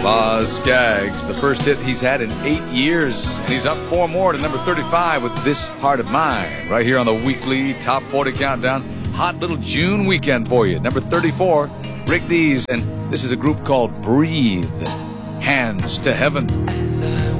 Boz Scaggs, the first hit he's had in 8 years. And he's up 4 more to number 35 with This Heart of Mine. Right here on the weekly Top 40 Countdown. Hot little June weekend for you. Number 34, Rick Dees. And this is a group called Breathe. Hands to Heaven. As I